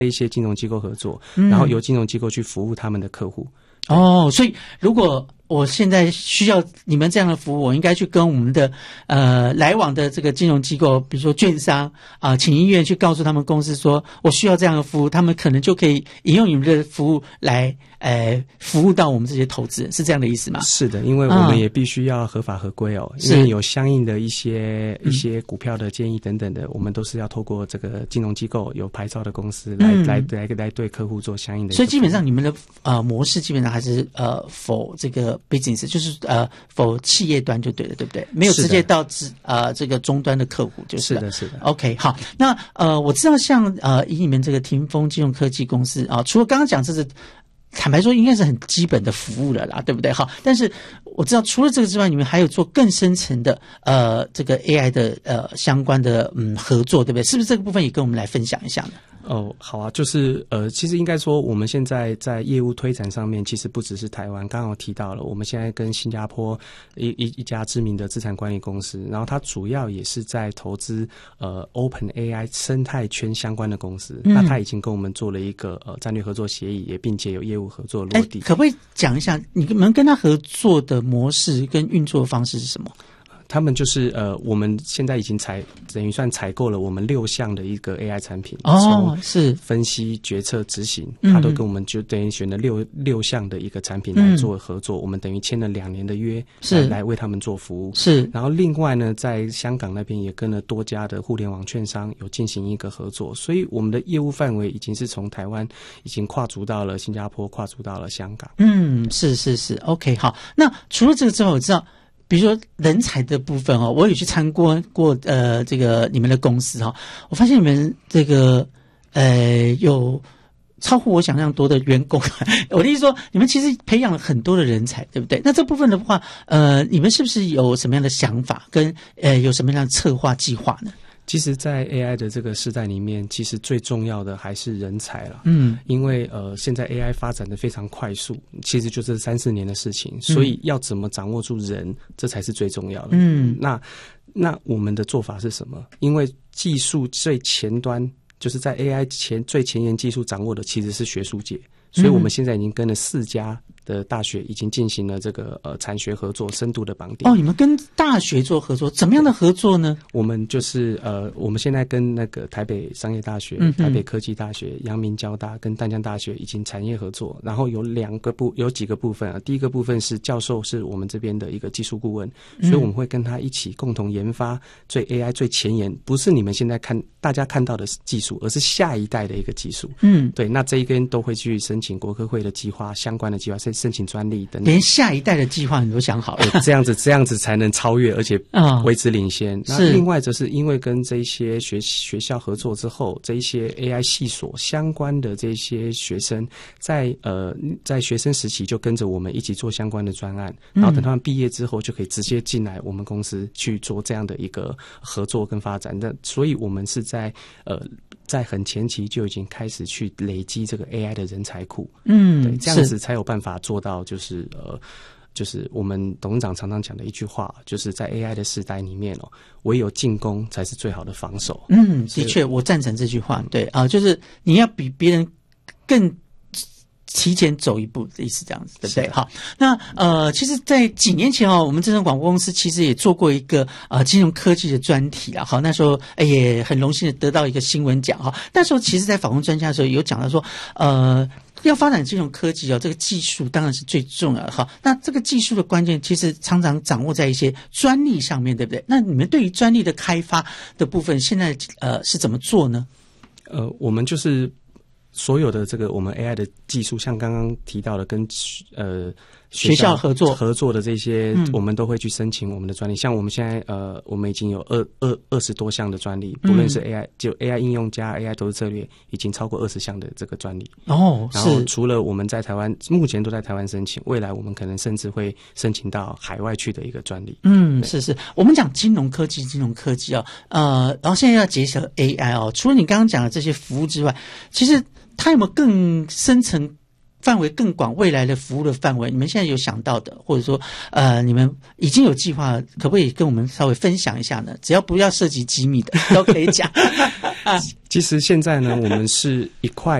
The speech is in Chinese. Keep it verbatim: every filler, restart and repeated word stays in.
一些金融机构合作， 嗯、 然后由金融机构去服务他们的客户。 哦，所以如果我现在需要你们这样的服务，我应该去跟我们的呃来往的这个金融机构，比如说券商啊、呃，请医院去告诉他们公司说我需要这样的服务，他们可能就可以引用你们的服务来呃服务到我们这些投资人，是这样的意思吗？ 是的，因为我们也必须要合法合规哦， 嗯、 因为有相应的一些一些股票的建议等等的，我们都是要透过这个金融机构有牌照的公司来、嗯、来来来对客户做相应的。 所以基本上你们的呃模式基本上还是呃否这个 business 就是呃否企业端就对了，对不对？没有直接到呃这个终端的客户就是了。 是的，是的。 OK， 好，那呃我知道像呃以你们这个霆锋金融科技公司啊、呃，除了刚刚讲这是坦白说应该是很基本的服务了啦，对不对？好，但是我知道除了这个之外，你们还有做更深层的呃这个 A I 的呃相关的嗯合作，对不对？是不是这个部分也跟我们来分享一下呢？ 哦，好啊，就是呃，其实应该说，我们现在在业务推展上面，其实不只是台湾，刚刚有提到了，我们现在跟新加坡一一一家知名的资产管理公司，然后它主要也是在投资呃 Open A I 生态圈相关的公司，嗯、那它已经跟我们做了一个呃战略合作协议，也并且有业务合作落地。 可不可以讲一下你们跟他合作的模式跟运作方式是什么？ 他们就是呃，我们现在已经采等于算采购了我们六项的一个 A I 产品， 哦，是分析、决策、执行，他都跟我们就等于选了六六项的一个产品来做合作。嗯、我们等于签了两年的约，是来为他们做服务。 是， 然后另外呢，在香港那边也跟了多家的互联网券商有进行一个合作，所以我们的业务范围已经是从台湾已经跨足到了新加坡，跨足到了香港。 嗯，是是是 ，OK， 好。那除了这个之外，我知道。比如说人才的部分哦，我也去参观过呃这个你们的公司哈、哦，我发现你们这个呃有超乎我想象多的员工。我的意思说，你们其实培养了很多的人才，对不对？那这部分的话，呃，你们是不是有什么样的想法跟呃有什么样的策划计划呢？ 其实在 A I 的这个时代里面，其实最重要的还是人才了。 嗯， 因为呃现在 A I 发展的非常快速，其实就是三四年的事情，所以要怎么掌握住人，这才是最重要的。 嗯， 那那我们的做法是什么？因为技术最前端，就是在 A I 前最前沿技术掌握的其实是学术界。所以我们现在已经跟了四家的大学已经进行了这个呃产学合作深度的绑定。 哦，你们跟大学做合作，怎么样的合作呢？ 我们就是呃我们现在跟那个台北商业大学、 嗯、 台北科技大学、阳明交大跟淡江大学已经产业合作，然后有两个部有几个部分啊。第一个部分是教授是我们这边的一个技术顾问，所以我们会跟他一起共同研发最 A I 最前沿，不是你们现在看大家看到的技术，而是下一代的一个技术。 嗯， 对，那这一边都会去申请国科会的计划，相关的计划，申申请专利等等， 连下一代的计划你都想好了， 这样子这样子才能超越，而且维持领先。哦、那另外则是因为跟这一些学学校合作之后，这一些 A I 系所相关的这些学生，在呃在学生时期就跟着我们一起做相关的专案，然后等他们毕业之后就可以直接进来我们公司去做这样的一个合作跟发展。那所以我们是在呃。在很前期就已经开始去累积这个 A I 的人才库， 嗯， 对，这样子才有办法做到，就是呃，就是我们董事长常常讲的一句话，就是在 A I 的时代里面哦，唯有进攻才是最好的防守。 嗯，的确，我赞成这句话。对啊、呃，就是你要比别人更提前走一步的意思，这样子，对不对？好，那呃，其实，在几年前哦，我们这种广播公司其实也做过一个呃金融科技的专题啦。好，那时候也很荣幸的得到一个新闻奖哈。那时候其实，在访问专家的时候，有讲到说，呃，要发展金融科技哦，这个技术当然是最重要的哈。那这个技术的关键，其实常常掌握在一些专利上面，对不对？那你们对于专利的开发的部分，现在呃是怎么做呢？ 呃，我们就是所有的这个我们 A I 的技术，像刚刚提到的跟呃学校合作合作的这些、 嗯， 我们都会去申请我们的专利。像我们现在呃，我们已经有二二二十多项的专利，不论是 A I、嗯、就 A I 应用加 A I 投资策略，已经超过二十项的这个专利。 哦， 然后除了我们在台湾，目前都在台湾申请，未来我们可能甚至会申请到海外去的一个专利。 嗯，是是，我们讲金融科技，金融科技哦，呃，然后现在要结合 A I 哦，除了你刚刚讲的这些服务之外，其实它有没有更深层范围更广，未来的服务的范围，你们现在有想到的，或者说呃，你们已经有计划，可不可以跟我们稍微分享一下呢？只要不要涉及机密的，都可以讲。 其实现在呢，我们是一块